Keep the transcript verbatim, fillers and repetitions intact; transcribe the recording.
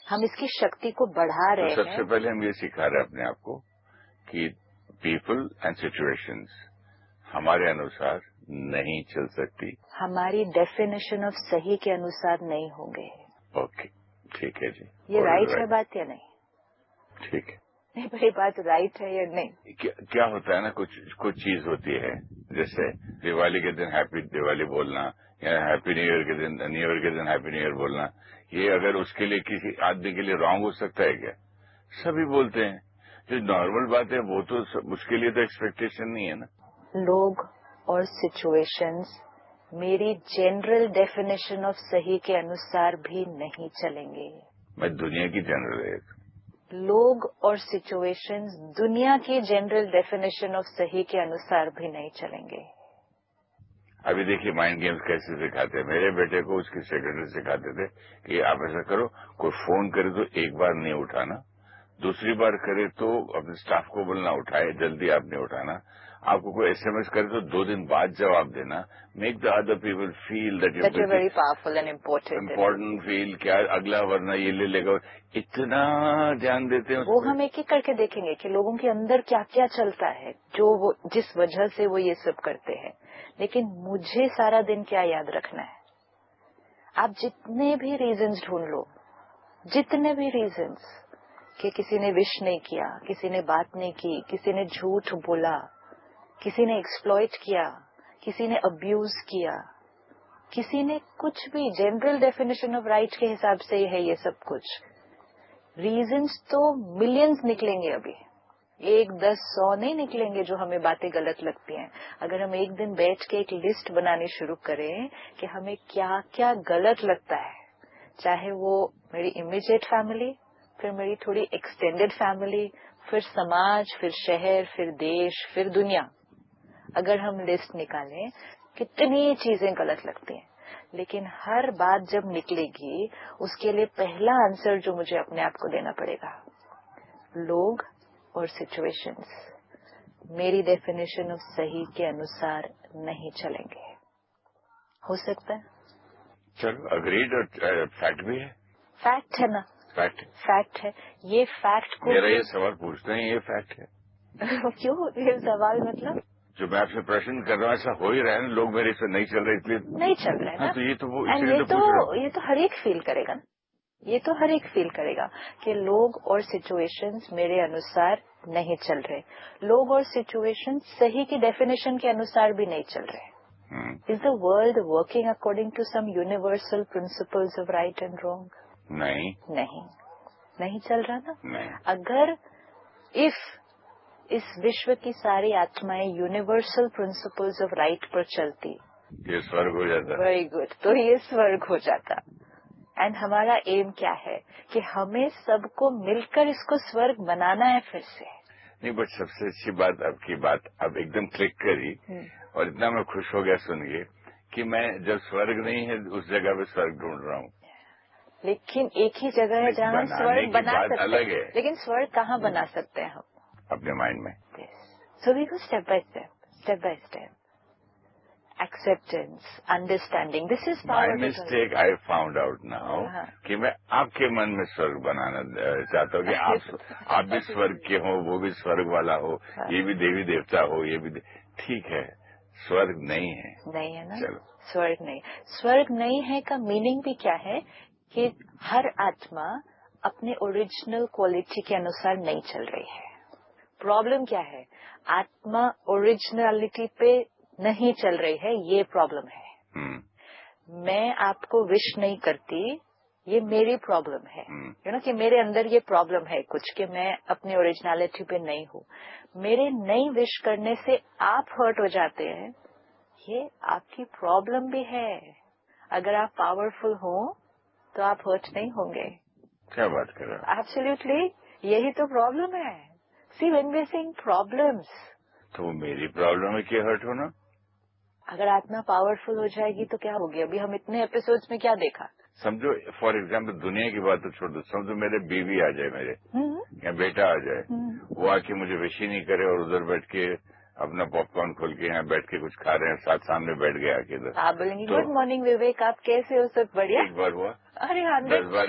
हम इसकी शक्ति को बढ़ा रहे तो हैं। सबसे पहले हम ये सिखा रहे हैं अपने आप को कि पीपल एंड सिचुएशंस हमारे अनुसार नहीं चल सकती, हमारी डेफिनेशन ऑफ सही के अनुसार नहीं होंगे। ओके, ठीक है जी। ये राइट है बात या नहीं? ठीक है। नहीं, बड़ी बात राइट है या नहीं? क्या, क्या होता है ना, कुछ कुछ चीज होती है, जैसे दिवाली के दिन हैप्पी दिवाली बोलना या हैप्पी न्यू ईयर के दिन न्यू ईयर के दिन हैप्पी न्यू ईयर बोलना, ये अगर उसके लिए किसी आदमी के लिए रॉन्ग हो सकता है क्या? सभी बोलते हैं। जो नॉर्मल बात है वो तो उसके लिए तो एक्सपेक्टेशन नहीं है ना। लोग और सिचुएशंस मेरी जनरल डेफिनेशन ऑफ सही के अनुसार भी नहीं चलेंगे। मैं दुनिया की जनरल है। लोग और सिचुएशंस दुनिया की जनरल डेफिनेशन ऑफ सही के अनुसार भी नहीं चलेंगे। अभी देखिए माइंड गेम्स कैसे सिखाते हैं। मेरे बेटे को उसके सेक्रेटरी सिखाते थे कि आप ऐसा करो, कोई फोन करे तो एक बार नहीं उठाना, दूसरी बार करे तो अपने स्टाफ को बोलना उठाए, जल्दी आप नहीं उठाना, आपको कोई एसएमएस करे तो दो दिन बाद जवाब देना, make the other people feel that you very powerful and important important feel, क्या अगला वरना ये ले लेगा। इतना ध्यान देते हैं। वो हम एक एक करके देखेंगे कि लोगों के अंदर क्या क्या चलता है, जो वो जिस वजह से वो ये सब करते हैं। लेकिन मुझे सारा दिन क्या याद रखना है? आप जितने भी रीजंस ढूंढ लो, जितने भी रीजंस कि किसी ने विश नहीं किया, किसी ने बात नहीं की, किसी ने झूठ बोला, किसी ने एक्सप्लॉइट किया, किसी ने अब्यूज किया, किसी ने कुछ भी, जनरल डेफिनेशन ऑफ राइट के हिसाब से ही है ये सब कुछ। रीजंस तो मिलियंस निकलेंगे अभी, एक दस सौ नहीं निकलेंगे जो हमें बातें गलत लगती हैं। अगर हम एक दिन बैठ के एक लिस्ट बनानी शुरू करें कि हमें क्या क्या गलत लगता है, चाहे वो मेरी इमीडिएट फैमिली, फिर मेरी थोड़ी एक्सटेंडेड फैमिली, फिर समाज, फिर शहर, फिर देश, फिर दुनिया, अगर हम लिस्ट निकालें कितनी चीजें गलत लगती हैं। लेकिन हर बात जब निकलेगी उसके लिए पहला आंसर जो मुझे अपने आप को देना पड़ेगा, लोग और सिचुएशंस मेरी डेफिनेशन ऑफ सही के अनुसार नहीं चलेंगे। हो सकता है? चलो अग्रीड, और फैक्ट भी है। फैक्ट है ना? फैक्ट फैक्ट है। ये फैक्ट को मेरा ये सवाल पूछते हैं, ये फैक्ट है। क्यों ये सवाल? मतलब जो मैं आपसे प्रश्न कर रहा हूँ ऐसा हो ही रहा है ना, लोग मेरे से नहीं चल रहे इसलिए नहीं चल रहे हैं ना। हाँ, तो ये तो वो एंड इसलिए ये तो पूछ रहा हूँ। तो ये तो हर एक फील करेगा ना, ये तो हर एक फील करेगा कि लोग और सिचुएशंस मेरे अनुसार नहीं चल रहे, लोग और सिचुएशंस सही की डेफिनेशन के अनुसार भी नहीं चल रहे। Is the world working according to some universal principles of right and wrong? नहीं नहीं नहीं चल रहा ना। नहीं। अगर इफ इस विश्व की सारी आत्माएं यूनिवर्सल प्रिंसिपल्स ऑफ राइट पर चलती, ये स्वर्ग हो जाता। वेरी गुड, तो ये स्वर्ग हो जाता। एंड हमारा एम क्या है कि हमें सबको मिलकर इसको स्वर्ग बनाना है फिर से। नहीं, बट सबसे अच्छी बात आपकी बात अब एकदम क्लिक करी, और इतना मैं खुश हो गया सुन के कि मैं जब स्वर्ग नहीं है उस जगह पे स्वर्ग ढूंढ रहा हूँ। लेकिन एक ही जगह है जहाँ हम स्वर्ग बना सकते अलग हैं। है। लेकिन स्वर्ग कहाँ बना सकते हैं हम? अपने माइंड में। So we go step by step, step by step, acceptance, understanding, this is my mistake I found out now कि मैं आपके मन में स्वर्ग बनाना चाहता हूँ कि आप आप भी स्वर्ग के हो, वो भी स्वर्ग वाला हो, ये भी देवी देवता हो, ये भी ठीक है। स्वर्ग नहीं है। नहीं है ना। चलो, स्वर्ग नहीं, स्वर्ग नहीं है का मीनिंग भी क्या है कि हर आत्मा अपने ओरिजिनल क्वालिटी के अनुसार नहीं चल रही है। प्रॉब्लम क्या है? आत्मा ओरिजिनलिटी पे नहीं चल रही है, ये प्रॉब्लम है। hmm. मैं आपको विश नहीं करती, ये मेरी प्रॉब्लम है। You hmm. you no know, कि मेरे अंदर ये प्रॉब्लम है कुछ कि मैं अपनी ओरिजिनलिटी पे नहीं हूँ। मेरे नहीं विश करने से आप हर्ट हो जाते हैं, ये आपकी प्रॉब्लम भी है। अगर आप पावरफुल हो तो आप हर्ट नहीं होंगे। क्या बात कर रहे हो? एब्सोल्युटली, यही तो प्रॉब्लम है। See when we are saying problems, तो मेरी प्रॉब्लम है कि हर्ट होना। अगर आत्मा पावरफुल हो जाएगी तो क्या होगी? अभी हम इतने एपिसोड्स में क्या देखा? समझो फॉर एग्जाम्पल दुनिया की बात तो छोड़ दो, समझो मेरे बीवी आ जाए, मेरे या बेटा आ जाए, वो आके मुझे विश ही नहीं करे और उधर बैठ के अपना पॉपकॉर्न खोल के यहाँ बैठ के कुछ खा रहे हैं, साथ सामने बैठ गया आके इधर, आप बोलेंगे गुड मॉर्निंग विवेक, आप कैसे हो? सब बढ़िया? एक बार हुआ, अरे दस बार